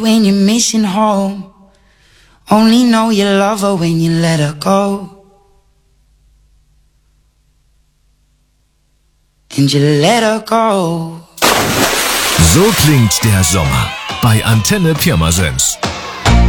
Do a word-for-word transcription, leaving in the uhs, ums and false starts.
When you're missing home, only know you love her when you let her go. And you let her go. So klingt der Sommer bei Antenne Pirmasens.